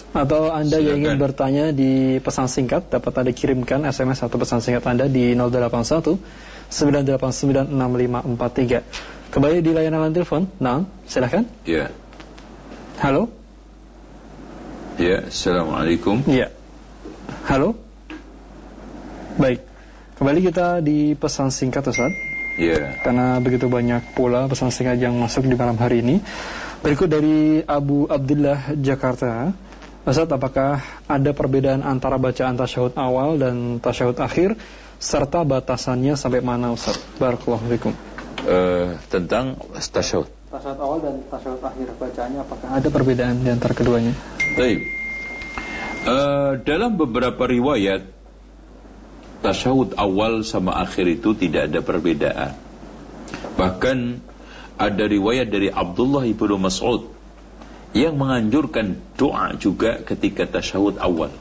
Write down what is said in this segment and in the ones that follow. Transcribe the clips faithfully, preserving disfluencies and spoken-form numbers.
Atau Anda Silakan. yang ingin bertanya di pesan singkat, dapat Anda kirimkan S M S atau pesan singkat Anda di nol delapan satu sembilan delapan sembilan enam lima empat tiga. Kembali di layanan telepon. Nah, silakan. Ya. Halo. Ya, Assalamualaikum. Ya. Halo. Baik. Kembali kita di pesan singkat, Ustaz. Ya. Karena begitu banyak pula pesan singkat yang masuk di malam hari ini. Berikut dari Abu Abdullah, Jakarta. Ustaz, apakah ada perbedaan antara bacaan tasyahud awal dan tasyahud akhir, serta batasannya sampai mana, Ustaz? Barakallahu fikum. Uh, tentang tasyahud. Tasyahud awal dan tasyahud akhir, bacaannya apakah ada perbedaan di antara keduanya? Baik. Uh, dalam beberapa riwayat, tasyahud awal sama akhir itu tidak ada perbedaan. Bahkan ada riwayat dari Abdullah ibnu Mas'ud yang menganjurkan doa juga ketika tasyahud awal.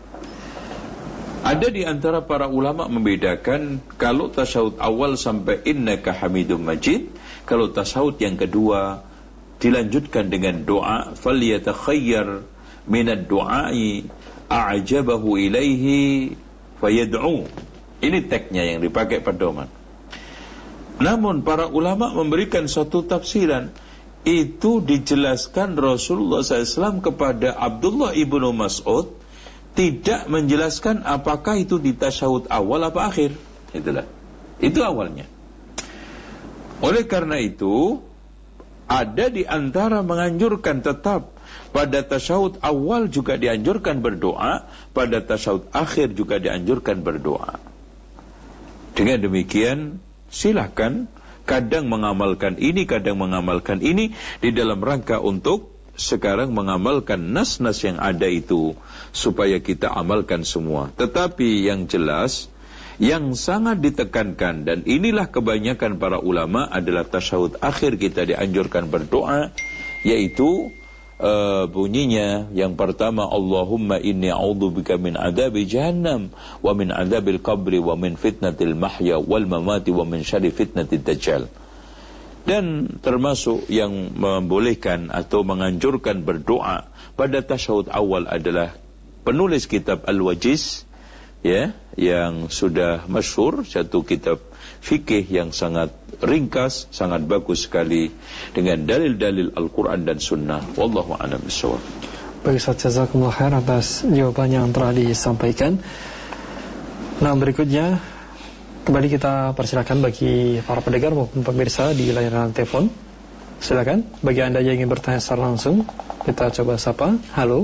Ada di antara para ulama membedakan kalau tasyahud awal sampai innaka hamidum majid, kalau tasyahud yang kedua dilanjutkan dengan doa falyatakhayyar minad du'ai a'jabahu ilaihi fayad'u. Ini teksnya yang dipakai pedoman. Namun para ulama memberikan suatu tafsiran. Itu dijelaskan Rasulullah shallallahu alaihi wasallam kepada Abdullah ibnu Mas'ud, tidak menjelaskan apakah itu di tasyahud awal apa akhir. Itulah. Itu awalnya. Oleh karena itu, ada di antara menganjurkan tetap pada tasyahud awal juga dianjurkan berdoa, pada tasyahud akhir juga dianjurkan berdoa. Dengan demikian, silakan kadang mengamalkan ini, kadang mengamalkan ini di dalam rangka untuk sekarang mengamalkan nas-nas yang ada itu supaya kita amalkan semua. Tetapi yang jelas, yang sangat ditekankan dan inilah kebanyakan para ulama adalah tasyahud akhir kita dianjurkan berdoa, yaitu uh, bunyinya yang pertama, Allahumma inni a'udzubika min adzabi jahannam wa min adzabil qabri wa min fitnatil mahya wal mamati wa min syarri fitnatid dajjal. Dan termasuk yang membolehkan atau menganjurkan berdoa pada tasyahud awal adalah penulis kitab Al-Wajiz, ya, yang sudah masyhur, satu kitab fikih yang sangat ringkas, sangat bagus sekali dengan dalil-dalil Al-Quran dan Sunnah. Wallahu a'lam bishawab. Baik, Ustaz, jazakumullah khair atas jawabannya yang telah disampaikan. Nah, berikutnya kembali kita persilakan bagi para pendengar maupun pemirsa di layanan telepon. Silakan bagi Anda yang ingin bertanya secara langsung, kita coba sapa. Halo.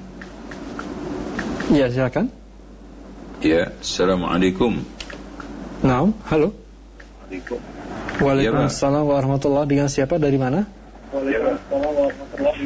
Ya, silakan. Ya, Assalamualaikum. Naam, halo. Waalaikumsalam. Waalaikumsalam warahmatullahi. Dengan siapa, dari mana? Waalaikumsalam warahmatullahi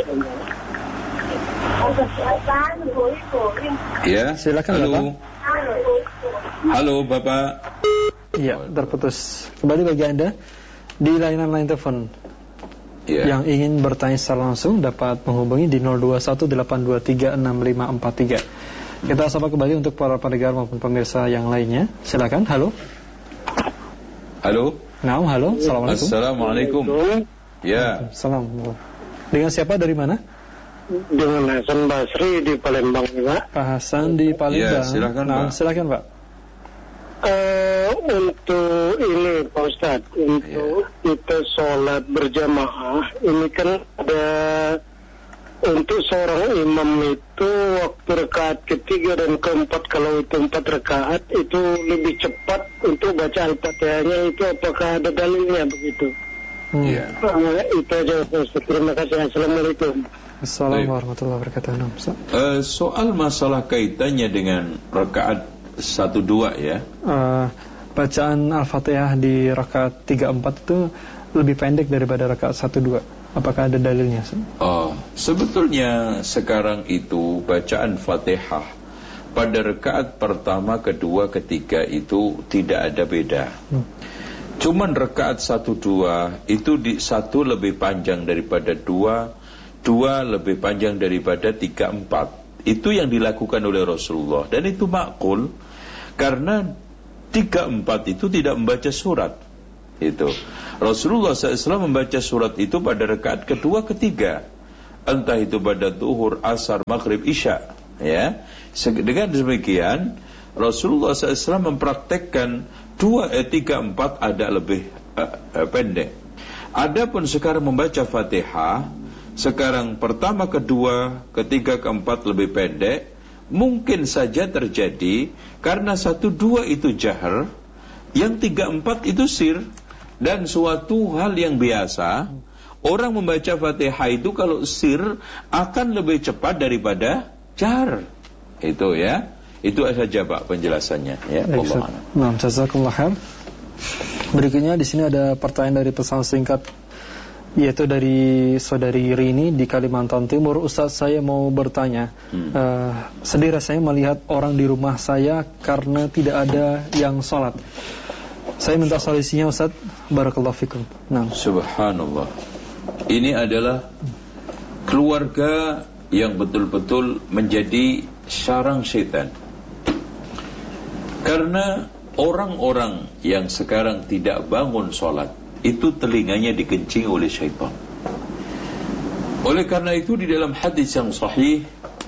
wabarakatuh. Ya, silakan. Halo. Bapak. Halo Bapak. Ya, terputus. Kembali bagi Anda di layanan line telepon Ya. yang ingin bertanya secara langsung dapat menghubungi di nol dua satu delapan dua tiga enam lima empat tiga. Kita sapa kembali untuk para pendengar maupun pemirsa yang lainnya. Silakan. Halo. Halo. Nah, halo. Assalamualaikum. Assalamualaikum. Ya. Assalamualaikum. Dengan siapa, dari mana? Dengan Hasan Basri di Palembang, Pak. Pak Hasan di Palembang. Ya, silakan, nah, Pak. silakan, Pak. Uh, untuk ini Pak Ustadz, untuk Ya. kita sholat berjamaah, ini kan ada untuk seorang imam itu waktu rakaat ketiga dan keempat, kalau itu empat rakaat itu lebih cepat untuk baca Al-Fatihahnya, itu apakah ada dalilnya begitu? Hmm. Ya. Uh, itu aja Pak Ustadz. Terima kasih. Assalamualaikum. Assalamualaikum warahmatullahi wabarakatuh. Uh, soal masalah kaitannya dengan rakaat satu dua ya. Uh, bacaan Al-Fatihah di rakaat tiga empat itu lebih pendek daripada rakaat satu dua. Apakah ada dalilnya? Oh, sebetulnya sekarang itu bacaan Fatihah pada rakaat pertama, kedua, ketiga itu tidak ada beda. Hmm. Cuman rakaat satu dua itu di satu lebih panjang daripada dua, dua lebih panjang daripada tiga empat. Itu yang dilakukan oleh Rasulullah, dan itu makul karena tiga empat itu tidak membaca surat. Itu Rasulullah shallallahu alaihi wasallam membaca surat itu pada rakaat kedua, ketiga. entah itu pada zuhur, asar, maghrib, isya, ya. Dengan demikian Rasulullah shallallahu alaihi wasallam mempraktekkan dua, eh, tiga, empat ada lebih uh, uh, pendek. Adapun sekarang membaca Fatihah, sekarang pertama, kedua, ketiga, keempat lebih pendek, mungkin saja terjadi karena satu dua itu jahar, yang tiga empat itu sir, dan suatu hal yang biasa. Orang membaca Fatihah itu kalau sir akan lebih cepat daripada jahar. Itu ya. Itu saja Pak penjelasannya ya. Allah. Nah, jazakumullah khair. Berikutnya di sini ada pertanyaan dari pesan singkat, yaitu dari saudari Rini di Kalimantan Timur. Ustaz, saya mau bertanya, hmm. uh, sedih rasanya melihat orang di rumah saya karena tidak ada yang sholat. Saya minta solusinya Ustaz. Barakallahu fikum. Nah. Subhanallah. Ini adalah keluarga yang betul-betul menjadi sarang syaitan. Karena orang-orang yang sekarang tidak bangun sholat, itu telinganya dikencing oleh syaitan. Oleh karena itu di dalam hadis yang sahih,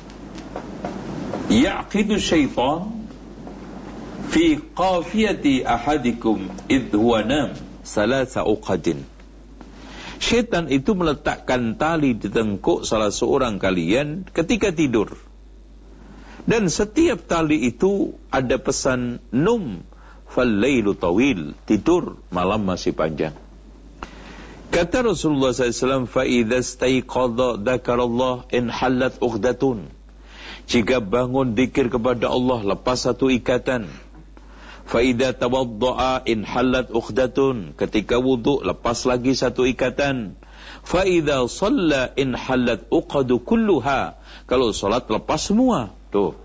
yaqidu syaitan fi qafiyati ahadikum idh huwa nam salasa uqadin. Syaitan itu meletakkan tali di tengkuk salah seorang kalian ketika tidur. Dan setiap tali itu ada pesan num fal-lailu tawil, tidur malam masih panjang. Kata Rasulullah sallallahu alaihi wasallam, fa idza istayqadha dzakarallah in halat uqdatun. Jika bangun zikir kepada Allah, lepas satu ikatan. Fa idza tawaddaa in halat uqdatun. Ketika wudu, lepas lagi satu ikatan. Fa idza shalla in halat uqadu kulluha. Kalau salat lepas semua. Tuh.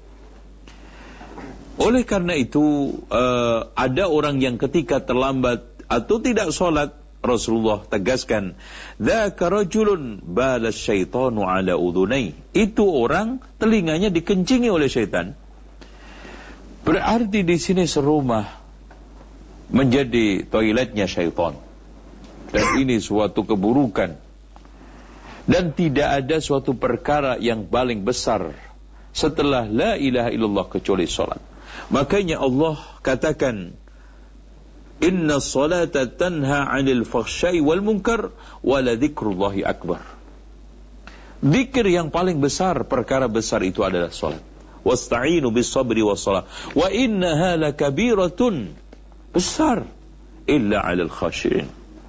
Oleh karena itu uh, ada orang yang ketika terlambat atau tidak salat, Rasulullah tegaskan, dzaka rajulun bala syaitanu ala udhunai. Itu orang telinganya dikencingi oleh syaitan. Berarti di sini serumah menjadi toiletnya syaitan. Dan ini suatu keburukan. Dan tidak ada suatu perkara yang paling besar setelah la ilaha illallah kecuali salat. Makanya Allah katakan, inna salata tanha 'anil fahsya'i wal munkar wa la dzikrullahi akbar. Zikir yang paling besar, perkara besar itu adalah salat. Wasta'inu bis sabri was salah wa innaha lakabiratun, besar, illa 'alal khashi'in.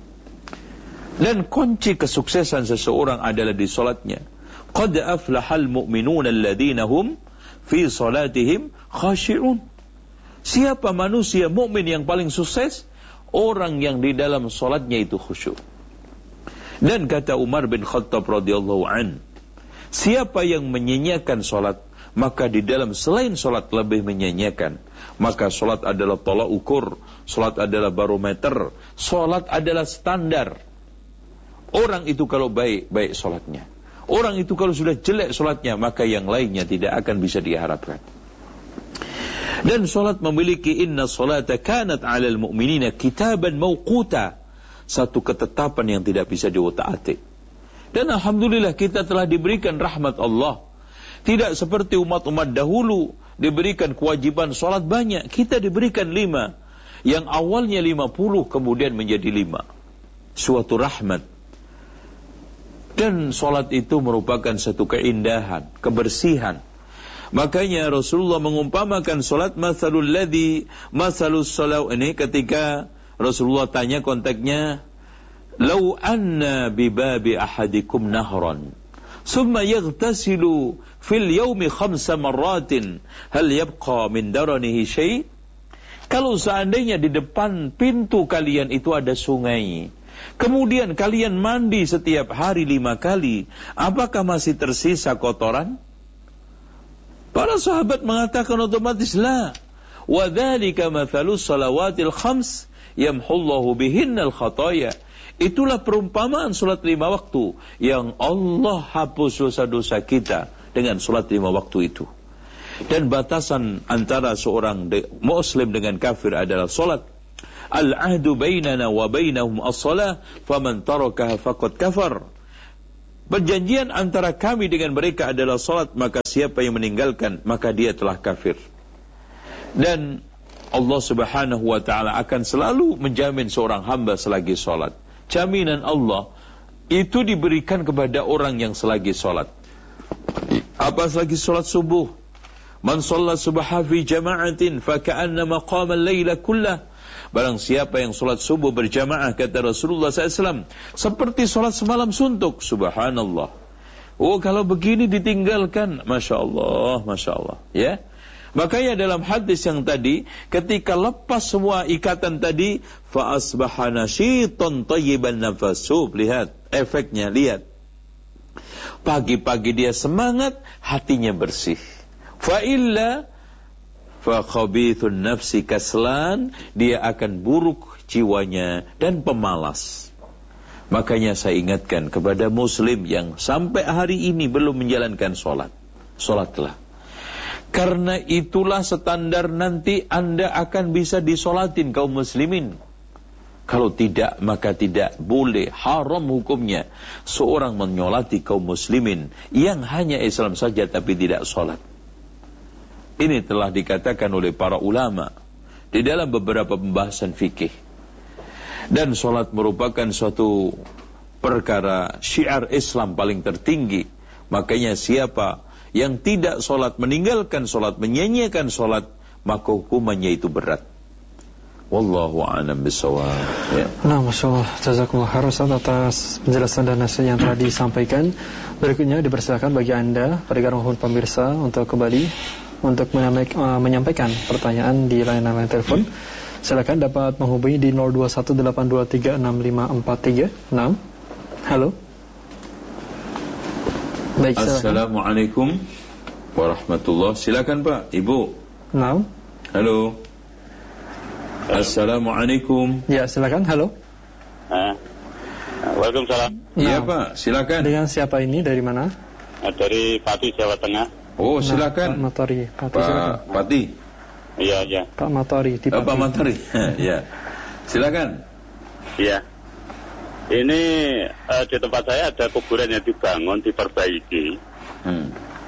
Dan kunci kesuksesan seseorang adalah di salatnya. Qad aflahal mu'minuna alladhina hum fi salatihim khashi'un. Siapa manusia mukmin yang paling sukses? Orang yang di dalam salatnya itu khusyuk. Dan kata Umar bin Khattab radhiyallahu an, siapa yang menyanyiakan salat, maka di dalam selain salat lebih menyanyiakan. Maka salat adalah tolak ukur, salat adalah barometer, salat adalah standar. Orang itu kalau baik, baik salatnya. Orang itu kalau sudah jelek salatnya, maka yang lainnya tidak akan bisa diharapkan. Dan salat memiliki inna salata kanat 'alal mu'minina kitaban mawquta, satu ketetapan yang tidak bisa diutak-atik. Dan alhamdulillah kita telah diberikan rahmat Allah. Tidak seperti umat-umat dahulu diberikan kewajiban salat banyak, kita diberikan lima. Yang awalnya lima puluh kemudian menjadi lima. Suatu rahmat. Dan salat itu merupakan satu keindahan, kebersihan. Makanya Rasulullah mengumpamakan salat mathalul ladzi mathalus salat ini ketika Rasulullah tanya konteksnya, "Lau anna bi babi ahadikum nahran, summa yaghtasilu fil yawmi khamsa marratin, hal yabqa min daranihi syai'?" Kalau seandainya di depan pintu kalian itu ada sungai, kemudian kalian mandi setiap hari lima kali, apakah masih tersisa kotoran? Para sahabat mengatakan otomatis la. Wa dzalika mathalus salawatil khams yamhullahu bihinnal khataya. Itulah perumpamaan salat lima waktu yang Allah hapus dosa-dosa kita dengan salat lima waktu itu. Dan batasan antara seorang de- muslim dengan kafir adalah salat. Al-ahdu bainana wa bainahum as-salah faman tarakaha faqad kafar. Perjanjian antara kami dengan mereka adalah salat, maka siapa yang meninggalkan maka dia telah kafir. Dan Allah Subhanahu wa taala akan selalu menjamin seorang hamba selagi salat. Jaminan Allah itu diberikan kepada orang yang selagi salat. Apa selagi salat subuh? Man shalla subha fi jama'atin fa ka'annama qama al-laila kullah. Barang siapa yang salat subuh berjamaah, kata Rasulullah sallallahu alaihi wasallam, seperti salat semalam suntuk. Subhanallah. Oh, kalau begini ditinggalkan, Masya Allah, Masya Allah, ya. Makanya dalam hadis yang tadi, ketika lepas semua ikatan tadi, fa asbaha nashitan tayyiban nafasu. Lihat efeknya, lihat. Pagi-pagi dia semangat, hatinya bersih. Fa illa fa khabithun nafsi kaslan, dia akan buruk jiwanya dan pemalas. Makanya saya ingatkan kepada muslim yang sampai hari ini belum menjalankan sholat, sholatlah. Karena itulah standar nanti Anda akan bisa disolatin kaum muslimin. Kalau tidak, maka tidak boleh, haram hukumnya seorang menyolati kaum muslimin yang hanya Islam saja tapi tidak sholat. Ini telah dikatakan oleh para ulama di dalam beberapa pembahasan fikih. Dan sholat merupakan suatu perkara syiar Islam paling tertinggi. Makanya siapa yang tidak sholat, meninggalkan sholat, menyanyiakan sholat, maka hukumannya itu berat. Wallahu a'lam bishawab. Ya. Nah, Masya Allah, jazakumullah khairan atas penjelasan dan nasihat yang telah disampaikan. Berikutnya dipersilakan bagi Anda, pendengar maupun pemirsa, untuk kembali untuk menyampaikan pertanyaan di layanan telepon. Silakan dapat menghubungi di nol dua satu delapan dua tiga enam lima empat tiga enam. Halo. Baik, Assalamualaikum warahmatullahi. Silakan Pak, Ibu. Nah. Halo. Assalamualaikum. Ya, silakan. Halo. Ah. Waalaikumsalam. Iya Nah, Pak, silakan. dengan siapa ini, dari mana? Dari Pati, Jawa Tengah. Oh, silakan. Nah, Pak Matori. Pati, Pak silakan. Pati. Iya, iya. Pak Matori di Oh, Pati. Pak Matori. Ya. Silakan. Iya. Ini uh, di tempat saya ada kuburan yang dibangun, diperbaiki. Hmm.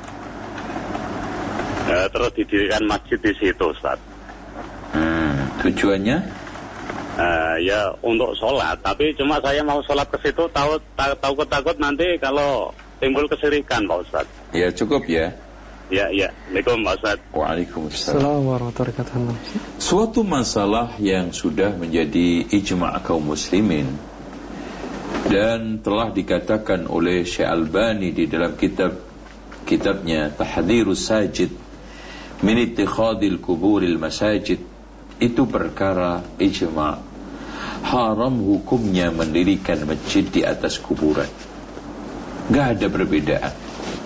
Uh, terus didirikan masjid di situ, Ustaz. Hmm. Tujuannya? Uh, ya untuk sholat, tapi cuma saya mau sholat ke situ tahu takut takut nanti kalau timbul kesirikan, Pak Ustaz. Ya cukup ya. Ya, ya. Assalamualaikum, Pak Ustaz. Waalaikumsalam. Assalamualaikum warahmatullahi wabarakatuh. Suatu masalah yang sudah menjadi ijma' kaum muslimin dan telah dikatakan oleh Syekh Albani di dalam kitab kitabnya Tahdhirus Sajid min ittikhadil kuburil masajid, itu perkara ijma'. Haram hukumnya mendirikan masjid di atas kuburan. Gak ada perbedaan.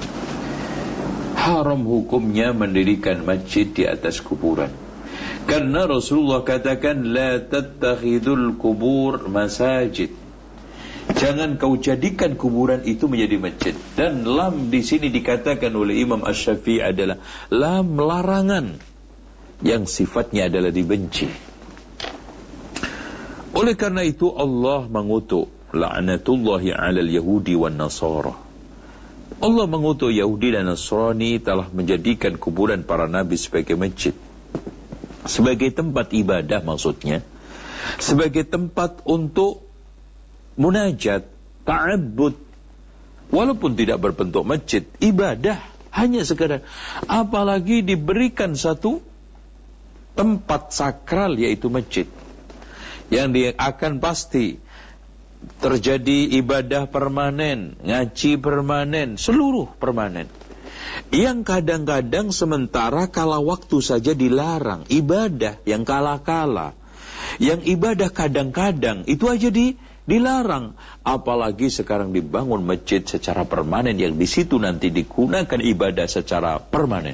Haram hukumnya mendirikan masjid di atas kuburan. Karena Rasulullah katakan la tattakhidul kubur masajid. Jangan kau jadikan kuburan itu menjadi masjid. Dan lam di sini dikatakan oleh Imam Asy-Syafi'i adalah lam larangan yang sifatnya adalah dibenci. Oleh karena itu Allah mengutuk la'natullahi 'alal yahudi wan nasara. Allah mengutuk Yahudi dan Nasrani telah menjadikan kuburan para nabi sebagai masjid, sebagai tempat ibadah, maksudnya sebagai tempat untuk munajat, ta'abbud, walaupun tidak berbentuk masjid, ibadah hanya sekadar. Apalagi diberikan satu tempat sakral yaitu masjid, yang dia akan pasti terjadi ibadah permanen, ngaji permanen, seluruh permanen. Yang kadang-kadang sementara kala waktu saja dilarang, ibadah yang kala-kala, yang ibadah kadang-kadang itu aja di dilarang. Apalagi sekarang dibangun masjid secara permanen yang di situ nanti digunakan ibadah secara permanen.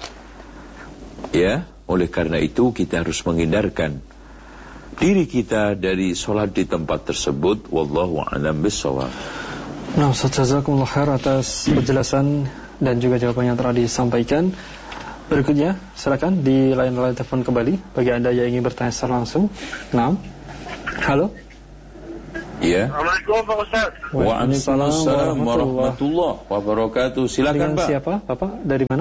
Ya, oleh karena itu kita harus menghindarkan diri kita dari sholat di tempat tersebut. Wallahu a'lam bishawab. Nah, Ustaz, jazakumullah khair atas penjelasan dan juga jawaban yang telah disampaikan. Berikutnya, silakan di line-line telepon kembali bagi Anda yang ingin bertanya secara langsung. Nah, halo. Ya. Assalamualaikum Pak Ustaz. Waalaikumsalam warahmatullahi wabarakatuh. Silakan Dengan Pak. siapa Bapak? Dari mana?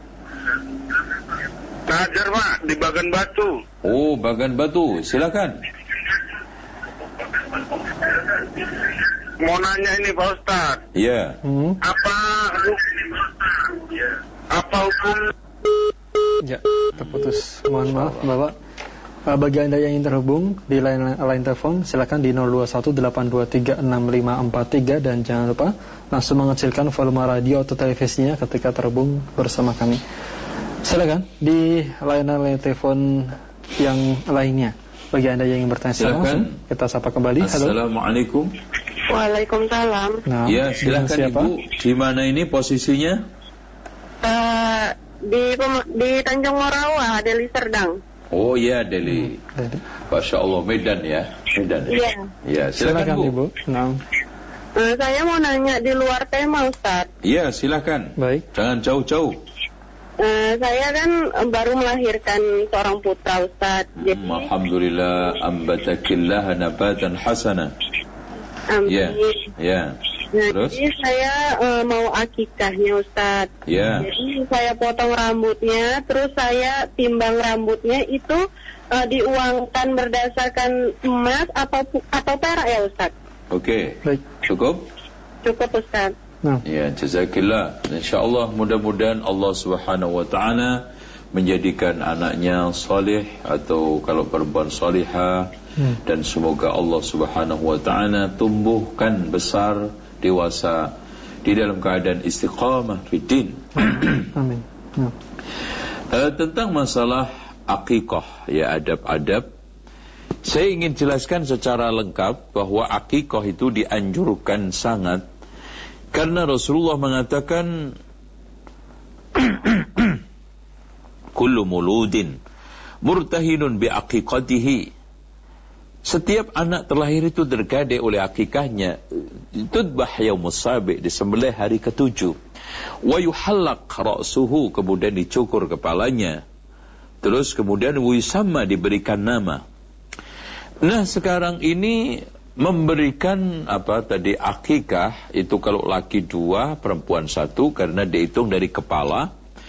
Hajar Pak, di Bagan Batu. Oh, Bagan Batu. Silakan. Mau nanya ini Pak Ustaz. Ya. Hmm. Apa apa hukum? Ya, terputus. Mohon maaf Bapak. Uh, bagi Anda yang ingin terhubung di line, line telepon, silakan di nol dua satu delapan dua tiga enam lima empat tiga dan jangan lupa langsung mengecilkan volume radio atau televisinya ketika terhubung bersama kami. Silakan di layanan telepon yang lainnya. Bagi Anda yang ingin bertanya silakan langsung kita sapa kembali. Halo. Assalamualaikum. Waalaikumsalam. Nah, Ya, silakan siapa? Ibu. Di mana ini posisinya? Uh, di di Tanjung Morawa, Deli Serdang. Oh ya, Deli. Jadi, Masya Allah, Medan ya. Medan. Iya. Ya, silakan, silakan Bu. Ibu. Nah, Uh, saya mau nanya di luar tema, Ustaz. Iya, silakan. baik. Jangan jauh-jauh. Uh, saya kan uh, baru melahirkan seorang putra, Ustaz. Jadi, Hmm, Alhamdulillah, ambatakillah nabatan hasana. amin. Ya, ya. Nah, Terus? jadi saya uh, mau akikahnya, Ustaz. Ya. Jadi saya potong rambutnya, terus saya timbang rambutnya itu uh, diuangkan berdasarkan emas atau atau perak ya, Ustaz? Oke. Baik. Cukup? Cukup, Ustaz. Nah, Ya, jazakillah. InsyaAllah mudah-mudahan Allah Subhanahu wa taala menjadikan anaknya salih atau kalau perempuan salihah, hmm. dan semoga Allah Subhanahu wa taala tumbuhkan besar dewasa di dalam keadaan istiqamah fiddin. amin. Nah. Uh, tentang masalah akikah, ya, adab-adab, saya ingin jelaskan secara lengkap bahwa akikah itu dianjurkan sangat karena Rasulullah mengatakan kullu muludin murtahinun bi aqiqatihi. Setiap anak terlahir itu tergadai oleh akikahnya. Tudbah yaumus sabi', disembelih hari ketujuh. Wa yuhallaq ra'suhu, kemudian dicukur kepalanya. Terus kemudian wisamma, diberikan nama. Nah, sekarang ini memberikan apa tadi akikah itu kalau laki dua, perempuan satu karena dihitung dari kepala.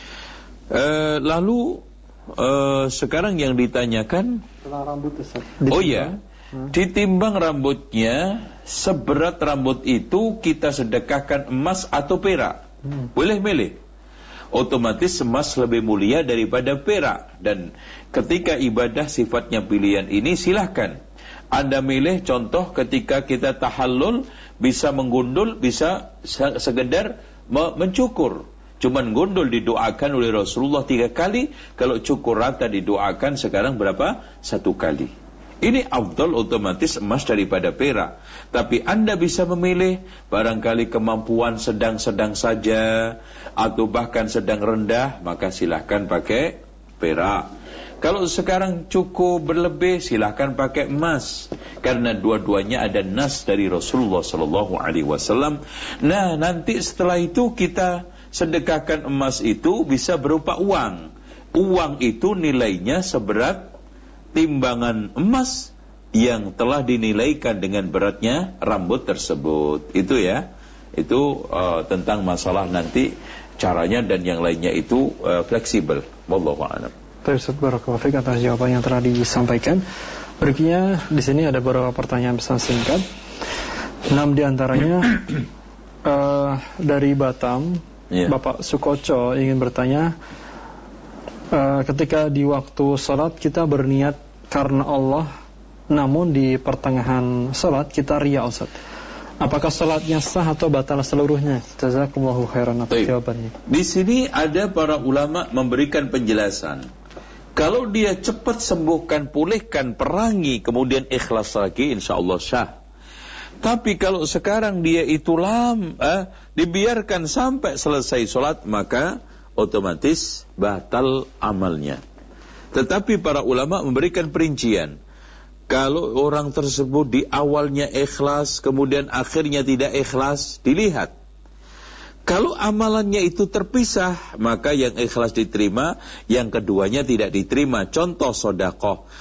E, lalu e, sekarang yang ditanyakan, rambut Ustaz. oh ya, ditimbang rambutnya, seberat rambut itu kita sedekahkan emas atau perak. Hmm. Boleh milih. Otomatis emas lebih mulia daripada perak. Dan ketika ibadah sifatnya pilihan ini, silahkan Anda milih. Contoh ketika kita tahallul, bisa menggundul, bisa sekedar mencukur. Cuman gundul didoakan oleh Rasulullah tiga kali. Kalau cukur rata didoakan sekarang berapa? Satu kali. Ini afdal otomatis emas daripada perak. Tapi Anda bisa memilih, barangkali kemampuan sedang-sedang saja atau bahkan sedang rendah, maka silahkan pakai perak. Kalau sekarang cukup berlebih, silahkan pakai emas. Karena dua-duanya ada nas dari Rasulullah sallallahu alaihi wasallam. Nah, nanti setelah itu kita sedekahkan emas itu bisa berupa uang. Uang itu nilainya seberat timbangan emas yang telah dinilaikan dengan beratnya rambut tersebut. Itu ya. Itu uh, tentang masalah nanti caranya dan yang lainnya itu uh, fleksibel. Wallahu a'lam. Ustaz barakallahu fiik atas jawaban yang telah disampaikan. Berikutnya di sini ada beberapa pertanyaan pesan singkat. Enam di antaranya uh, dari Batam, yeah. Bapak Sukoco ingin bertanya, uh, ketika di waktu salat kita berniat karena Allah, namun di pertengahan salat kita riya, Ustaz. Apakah salatnya sah atau batal seluruhnya? Jazakumullahu khairan atas jawabannya. Di sini ada para ulama memberikan penjelasan. Kalau dia cepat sembuhkan, pulihkan, perangi, kemudian ikhlas lagi, insya Allah sah. Tapi kalau sekarang dia itu lam, eh, dibiarkan sampai selesai sholat, maka otomatis batal amalnya. Tetapi para ulama memberikan perincian. Kalau orang tersebut di awalnya ikhlas, kemudian akhirnya tidak ikhlas, dilihat. Kalau amalannya itu terpisah, maka yang ikhlas diterima, yang keduanya tidak diterima. Contoh sedekah.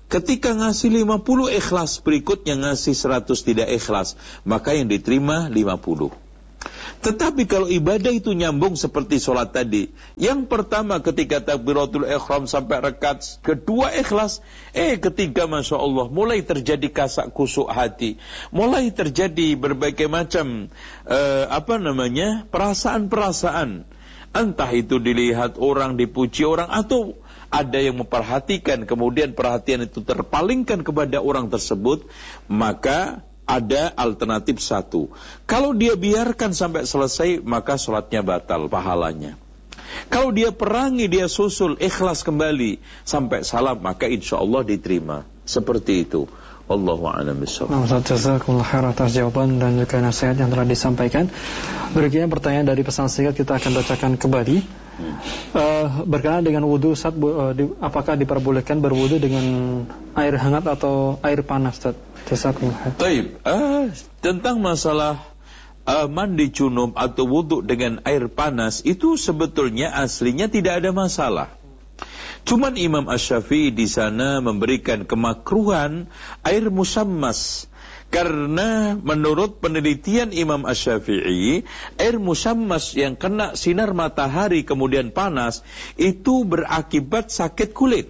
Ketika ngasih lima puluh ikhlas, berikutnya ngasih seratus tidak ikhlas, maka yang diterima lima puluh. Tetapi kalau ibadah itu nyambung seperti sholat tadi, yang pertama ketika takbiratul ihram sampai rakaat kedua ikhlas, eh ketiga Masya Allah mulai terjadi kasak kusuk hati, mulai terjadi berbagai macam eh, apa namanya perasaan-perasaan, entah itu dilihat orang, dipuji orang, atau ada yang memperhatikan, kemudian perhatian itu terpalingkan kepada orang tersebut, maka ada alternatif satu. Kalau dia biarkan sampai selesai, maka sholatnya batal pahalanya. Kalau dia perangi, dia susul, ikhlas kembali sampai salam, maka insya Allah diterima. Seperti itu. Wallahu a'lam bishawab. Nah, Ustaz, jazakumullah khair atas jawaban dan juga nasihat yang telah disampaikan. Berikutnya pertanyaan dari pesan singkat kita akan bacakan kembali. Hmm. Uh, berkenaan dengan wudu, Ustaz, uh, di, apakah diperbolehkan berwudu dengan air hangat atau air panas, Ustaz? Jazakumullah khair. Baik, uh, tentang masalah uh, mandi junub atau wudu dengan air panas, itu sebetulnya aslinya tidak ada masalah. Cuman Imam Asy-Syafi'i di sana memberikan kemakruhan air musammas, karena menurut penelitian Imam Asy-Syafi'i, air musammas yang kena sinar matahari kemudian panas itu berakibat sakit kulit.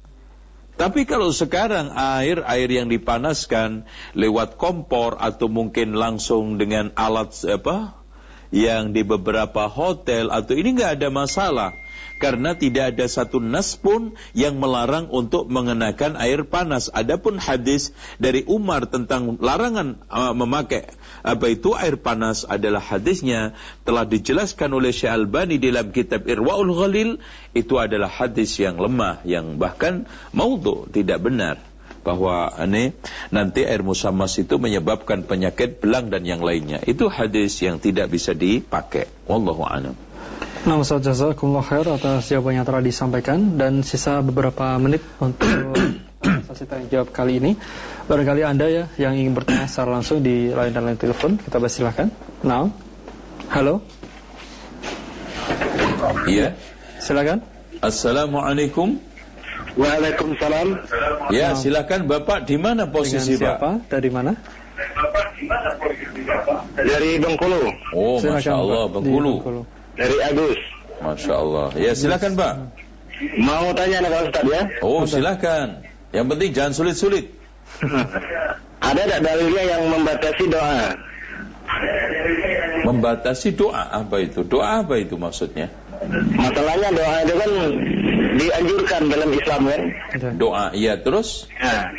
Tapi kalau sekarang air air yang dipanaskan lewat kompor atau mungkin langsung dengan alat apa yang di beberapa hotel atau ini nggak ada masalah. Karena tidak ada satu nas pun yang melarang untuk mengenakan air panas. Adapun hadis dari Umar tentang larangan uh, memakai apa itu air panas adalah hadisnya telah dijelaskan oleh Syekh Albani dalam kitab Irwaul Ghalil. Itu adalah hadis yang lemah, yang bahkan maudhu, tidak benar. Bahwa ini nanti air musammas itu menyebabkan penyakit belang dan yang lainnya. Itu hadis yang tidak bisa dipakai. Wallahu a'lam. Nah, Ustaz, jazakumullah khair atas jawaban yang telah disampaikan. Dan sisa beberapa menit untuk sesi tanya jawab kali ini. Barangkali Anda ya yang ingin bertanya secara langsung di line dan line telepon, kita persilakan. Nah, halo. Iya. Silakan. Assalamualaikum. Waalaikumsalam. Ya, silakan Bapak, di mana posisi Dengan siapa? Pak? Dari mana? Dari Bengkulu. Oh, Silakan, Masya Allah, Pak. Bengkulu. Di Bengkulu. Dari Agus. Masya Allah. Ya, silakan Pak. Mau tanya nih Pak Ustaz ya? Oh, silakan. Yang penting jangan sulit-sulit. Ada tak dalilnya yang membatasi doa? Membatasi doa apa itu? Doa apa itu maksudnya? Masalahnya doa itu kan dianjurkan dalam Islam kan? Doa, iya terus? Nah,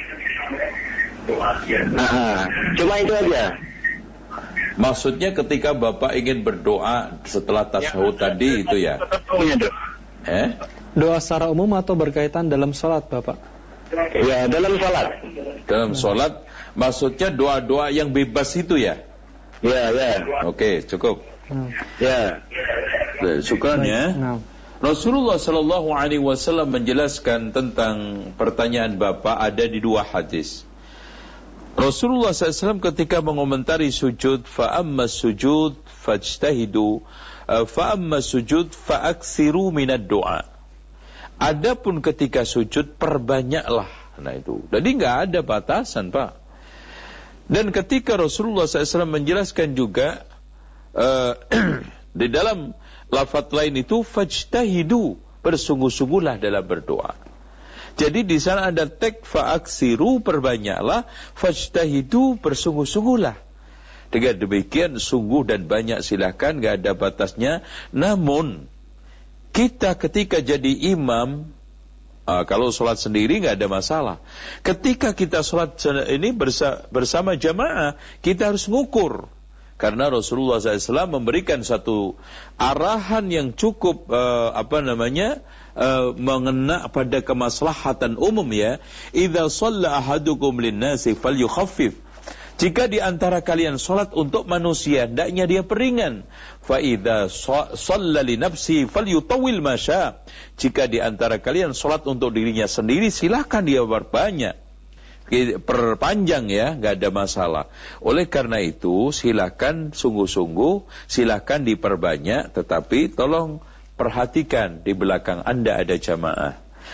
nah, cuma itu aja. Maksudnya ketika Bapak ingin berdoa setelah tasyahud ya, tadi itu ya? Eh? Doa secara umum atau berkaitan dalam sholat, Bapak? Ya, dalam sholat. Dalam sholat, maksudnya doa-doa yang bebas itu ya? Ya, ya. Oke, cukup. Hmm. Ya. Syukran ya. Nah. Rasulullah Sallallahu Alaihi Wasallam menjelaskan tentang pertanyaan Bapak ada di dua hadis. Rasulullah shallallahu alaihi wasallam ketika mengomentari sujud, fa'amma sujud fajtahidu, fa'amma sujud fa'aksiru minad doa. Adapun ketika sujud perbanyaklah. Nah itu. Jadi nggak ada batasan, Pak. Dan ketika Rasulullah shallallahu alaihi wasallam menjelaskan juga uh, di dalam lafaz lain itu fajtahidu, bersungguh-sungguhlah dalam berdoa. Jadi di sana ada tek fa'aksiru, perbanyaklah, fajtahidu, bersungguh-sungguhlah. Dengan demikian sungguh dan banyak silakan, gak ada batasnya. Namun kita ketika jadi imam, uh, kalau sholat sendiri gak ada masalah. Ketika kita sholat ini bersa- bersama jamaah, kita harus ngukur. Karena Rasulullah shallallahu alaihi wasallam memberikan satu arahan yang cukup uh, apa namanya uh, mengena pada kemaslahatan umum ya. Idza shalla ahadukum lin-nasi falyukhaffif. Jika di antara kalian salat untuk manusia, hendaknya dia peringan. Fa idza shalla li nafsi falyutawwil ma syaa. Jika di antara kalian salat untuk dirinya sendiri, silakan dia berbanyak. Perpanjang ya, nggak ada masalah. Oleh karena itu silakan sungguh-sungguh, silakan diperbanyak, tetapi tolong perhatikan di belakang Anda ada jamaah.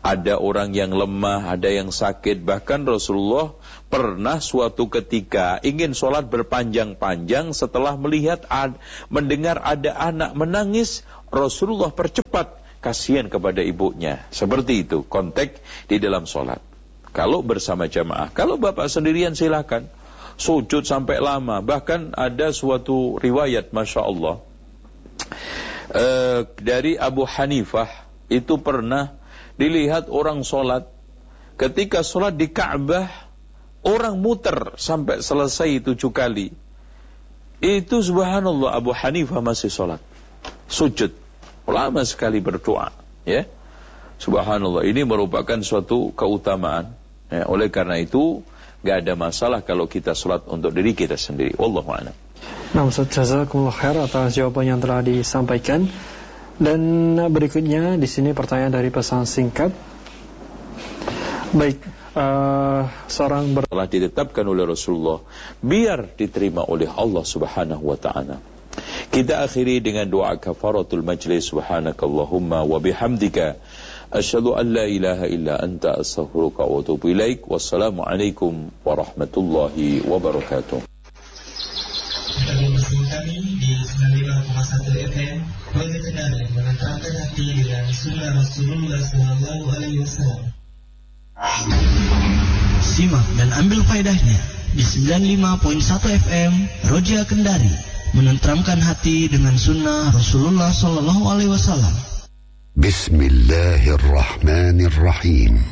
Ada orang yang lemah, ada yang sakit. Bahkan Rasulullah pernah suatu ketika ingin sholat berpanjang-panjang setelah melihat, ad, mendengar ada anak menangis. Rasulullah percepat, kasihan kepada ibunya. Seperti itu konteks di dalam sholat. Kalau bersama jamaah, kalau bapak sendirian silakan sujud sampai lama. Bahkan ada suatu riwayat, Masya Allah, uh, dari Abu Hanifah, itu pernah dilihat orang sholat, ketika sholat di Ka'bah, orang muter sampai selesai tujuh kali. Itu subhanallah, Abu Hanifah masih sholat, sujud, lama sekali berdoa, ya. Subhanallah, ini merupakan suatu keutamaan, ya. Oleh karena itu, gak ada masalah kalau kita sholat untuk diri kita sendiri. Wallahu a'lam. Nah, Ustaz, jazakumullah khair atas jawaban yang telah disampaikan. Dan berikutnya di sini pertanyaan dari pesan singkat. Baik, uh, seorang ber- telah ditetapkan oleh Rasulullah biar diterima oleh Allah Subhanahu wa taala. Kita akhiri dengan doa kafaratul majlis. Subhanakallahumma wa bihamdika asyhadu an la ilaha illa anta astaghfiruka wa atubu ilaik. Wassalamualaikum warahmatullahi wabarakatuh. Kami bersama kami di sembilan puluh lima koma satu F M Roja Kendari, menenangkan hati dengan sunnah Rasulullah Sallallahu Alaihi Wasallam. Simak dan ambil faedahnya di sembilan puluh lima koma satu F M Roja Kendari, menenteramkan hati dengan sunnah Rasulullah Sallallahu Alaihi Wasallam. Bismillahirrahmanirrahim.